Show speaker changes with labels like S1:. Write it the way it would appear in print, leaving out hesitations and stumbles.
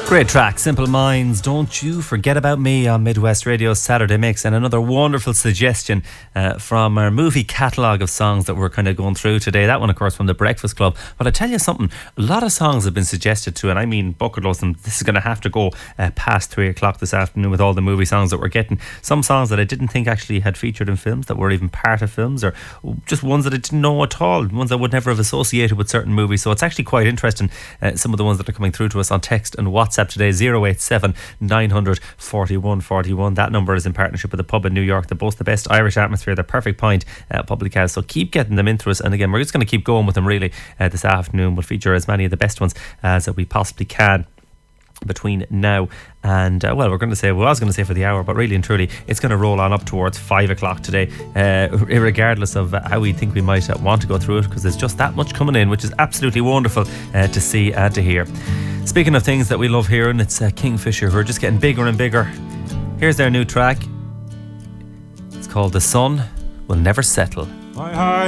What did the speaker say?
S1: Great track, Simple Minds, Don't You Forget About Me on Midwest Radio's Saturday Mix, and another wonderful suggestion from our movie catalogue of songs that we're kind of going through today. That one, of course, from The Breakfast Club. But I tell you something, a lot of songs have been suggested to, and I mean bucket loads, and this is going to have to go past 3 o'clock this afternoon with all the movie songs that we're getting. Some songs that I didn't think actually had featured in films, that were even part of films, or just ones that I didn't know at all, ones I would never have associated with certain movies. So it's actually quite interesting, some of the ones that are coming through to us on text and WhatsApp today. 087 900 41 41. That number is in partnership with a pub in New York that boasts the best Irish atmosphere, the Perfect Pint Public House. So keep getting them in through us, and again, we're just going to keep going with them really this afternoon. We'll feature as many of the best ones as we possibly can between now and well, I was going to say for the hour, but really and truly it's going to roll on up towards 5 o'clock today, regardless of how we think we might want to go through it, because there's just that much coming in, which is absolutely wonderful to see and to hear. Speaking of things that we love hearing, it's Kingfisher, who are just getting bigger and bigger. Here's their new track. It's called The Sun Will Never Settle.